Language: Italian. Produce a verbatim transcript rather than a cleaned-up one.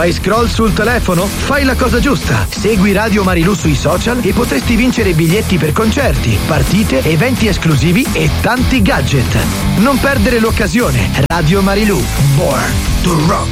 Fai scroll sul telefono? Fai la cosa giusta. Segui Radio Marilù sui social e potresti vincere biglietti per concerti, partite, eventi esclusivi e tanti gadget. Non perdere l'occasione. Radio Marilù. Born to Rock.